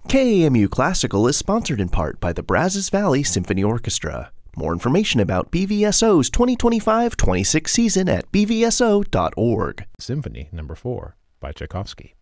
KAMU Classical is sponsored in part by the Brazos Valley Symphony Orchestra. More information about BVSO's 2025-26 season at bvso.org. Symphony No. 4 by Tchaikovsky.